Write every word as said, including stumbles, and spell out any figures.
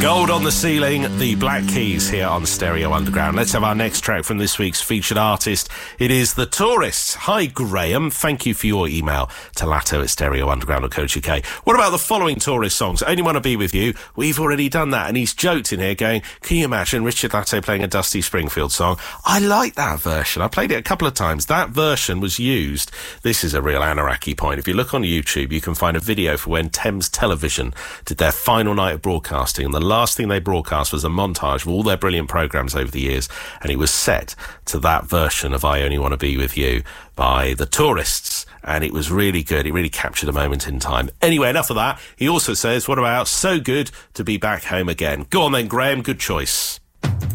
Gold on the Ceiling, the Black Keys here on Stereo Underground. Let's have our next track from this week's featured artist. It is The Tourists. Hi, Graham. Thank you for your email to latto at stereo underground dot co dot U K. What about the following Tourist songs? Only Want to Be With You. We've already done that. And he's joked in here going, can you imagine Richard Latto playing a Dusty Springfield song? I like that version. I played it a couple of times. That version was used. This is a real Anaraki point. If you look on YouTube, you can find a video for when Thames Television did their final night of broadcasting, and the last thing they broadcast was a montage of all their brilliant programmes over the years, and it was set to that version of I Only Want to Be With You by The Tourists, and it was really good. It really captured a moment in time. Anyway, enough of that. He also says, what about So Good to Be Back Home Again? Go on then, Graham, good choice.